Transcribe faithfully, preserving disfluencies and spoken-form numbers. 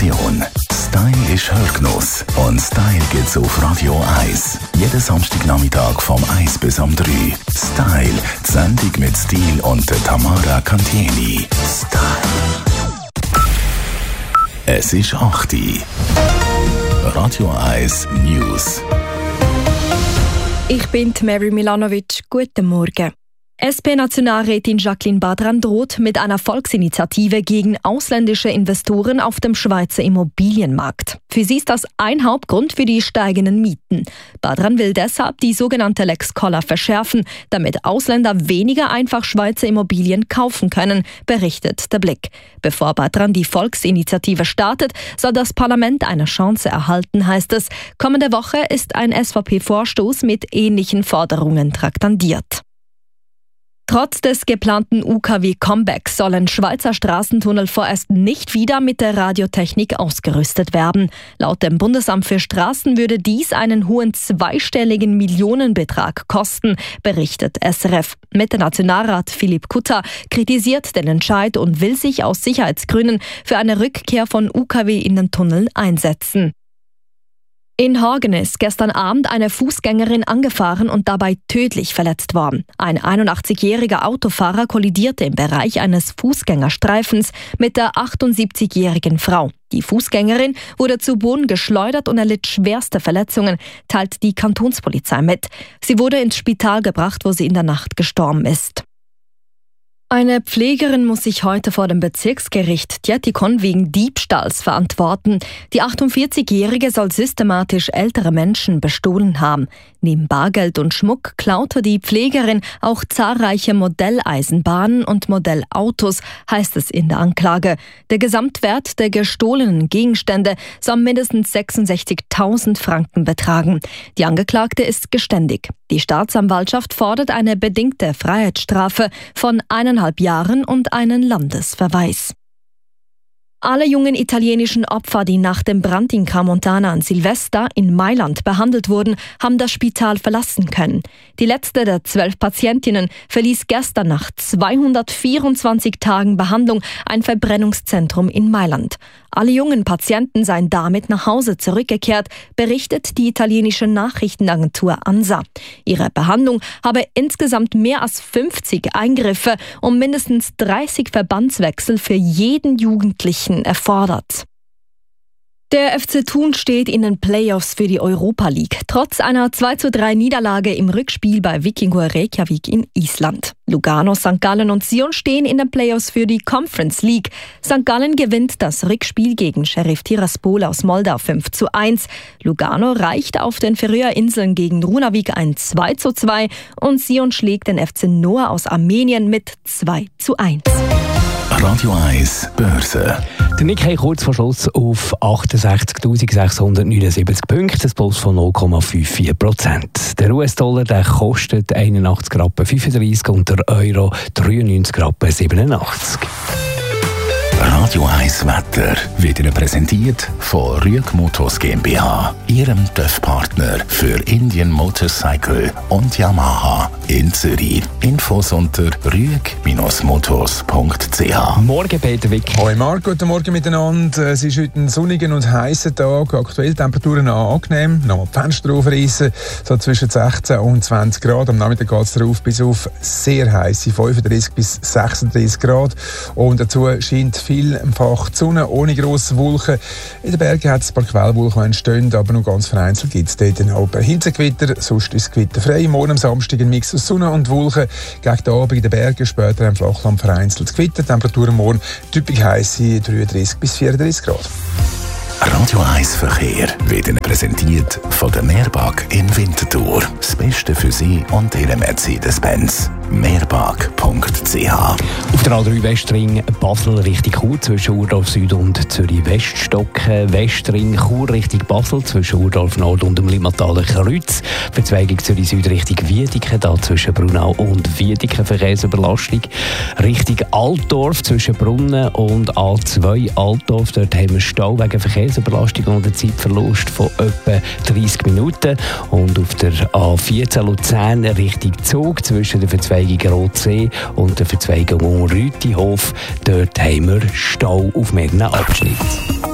Inspiration. Style ist Hörgenuss und Style gibt's auf Radio eins. Jeden Samstagnachmittag vom eins bis um drei. Style, die Sendung mit Stil und der Tamara Cantieni. Style. Es ist acht Uhr. Radio eins News. Ich bin Mary Milanovic. Guten Morgen. S P-Nationalrätin Jacqueline Badran droht mit einer Volksinitiative gegen ausländische Investoren auf dem Schweizer Immobilienmarkt. Für sie ist das ein Hauptgrund für die steigenden Mieten. Badran will deshalb die sogenannte Lex Koller verschärfen, damit Ausländer weniger einfach Schweizer Immobilien kaufen können, berichtet der Blick. Bevor Badran die Volksinitiative startet, soll das Parlament eine Chance erhalten, heißt es. Kommende Woche ist ein S V P-Vorstoß mit ähnlichen Forderungen traktandiert. Trotz des geplanten U K W-Comebacks sollen Schweizer Straßentunnel vorerst nicht wieder mit der Radiotechnik ausgerüstet werden. Laut dem Bundesamt für Straßen würde dies einen hohen zweistelligen Millionenbetrag kosten, berichtet S R F. Mitte-Nationalrat Philipp Kutter kritisiert den Entscheid und will sich aus Sicherheitsgründen für eine Rückkehr von U K W in den Tunnel einsetzen. In Horgen ist gestern Abend eine Fußgängerin angefahren und dabei tödlich verletzt worden. Ein einundachtzigjähriger Autofahrer kollidierte im Bereich eines Fußgängerstreifens mit der achtundsiebzigjährigen Frau. Die Fußgängerin wurde zu Boden geschleudert und erlitt schwerste Verletzungen, teilt die Kantonspolizei mit. Sie wurde ins Spital gebracht, wo sie in der Nacht gestorben ist. Eine Pflegerin muss sich heute vor dem Bezirksgericht Dietikon wegen Diebstahls verantworten. Die achtundvierzigjährige soll systematisch ältere Menschen bestohlen haben. Neben Bargeld und Schmuck klaute die Pflegerin auch zahlreiche Modelleisenbahnen und Modellautos, heißt es in der Anklage. Der Gesamtwert der gestohlenen Gegenstände soll mindestens sechsundsechzigtausend Franken betragen. Die Angeklagte ist geständig. Die Staatsanwaltschaft fordert eine bedingte Freiheitsstrafe von eineinhalb Jahren und einen Landesverweis. Alle jungen italienischen Opfer, die nach dem Brand in Crans-Montana an Silvester in Mailand behandelt wurden, haben das Spital verlassen können. Die letzte der zwölf Patientinnen verließ gestern nach zweihundertvierundzwanzig Tagen Behandlung ein Verbrennungszentrum in Mailand. Alle jungen Patienten seien damit nach Hause zurückgekehrt, berichtet die italienische Nachrichtenagentur ANSA. Ihre Behandlung habe insgesamt mehr als fünfzig Eingriffe und mindestens dreißig Verbandswechsel für jeden Jugendlichen erfordert. Der F C Thun steht in den Playoffs für die Europa League, trotz einer zwei zu drei Niederlage im Rückspiel bei Víkingur Reykjavik in Island. Lugano, Sankt Gallen und Sion stehen in den Playoffs für die Conference League. Sankt Gallen gewinnt das Rückspiel gegen Sheriff Tiraspol aus Moldau fünf zu eins. Lugano reicht auf den Färöerinseln gegen Runavík ein zwei zu zwei und Sion schlägt den F C Noah aus Armenien mit zwei zu eins. Radio eins Börse. Der Nikkei kurz vor Schluss auf achtundsechzigtausendsechshundertneunundsiebzig Punkte, ein Plus von null Komma vierundfünfzig Prozent. Der U S-Dollar der kostet einundachtzig Rappen fünfunddreißig und der Euro dreiundneunzig Rappen siebenundachtzig. Radio eins Wetter wird Ihnen präsentiert von Rüeg Motors GmbH, Ihrem T Ö F-Partner für Indian Motorcycle und Yamaha in Zürich. Infos unter rüeg Motors punkt c h. Morgen, Peter Wick. Hoi Marc, guten Morgen miteinander. Es ist heute ein sonniger und heißer Tag. Aktuell Temperaturen angenehm. Nochmal die Fenster aufreißen. So zwischen sechzehn und zwanzig Grad. Am Nachmittag geht es darauf bis auf sehr heiße fünfunddreißig bis sechsunddreißig Grad. Und dazu scheint vielfach die Sonne ohne grosse Wolken. In den Bergen hat es ein paar Quellwolken, die entstehen, aber nur ganz vereinzelt gibt es dort auch Hitzegewitter. Sonst ist es gewitterfrei. Morgen am Samstag ein Mix aus Sonne und Wolken. Gegen den Abend in den Bergen, später im Flachland vereinzelt Gewitter. Temperaturen morgen typisch heisse dreiunddreißig bis vierunddreißig Grad. Radio eins Verkehr wird Ihnen präsentiert von der Meerbag in Winterthur. Das Beste für Sie und Ihre Mercedes-Benz. meerbag punkt c h. Auf der A drei Westring Basel Richtung Chur zwischen Urdorf Süd und Zürich Weststocken. Westring Chur Richtung Basel zwischen Urdorf Nord und dem Limmataler Kreuz. Verzweigung Zürich Süd Richtung Wiedeke, da zwischen Brunau und Wiedeke Verkehrsüberlastung. Richtung Altdorf zwischen Brunnen und A zwei Altdorf. Dort haben wir Stau wegen Verkehrsüberlastung und einen Zeitverlust von etwa dreißig Minuten. Und auf der A vierzehn Luzern Richtung Zug zwischen der Verzweigung Rotsee und der Verzweigung Rütihof. Dort haben wir Stau auf mehreren Abschnitten.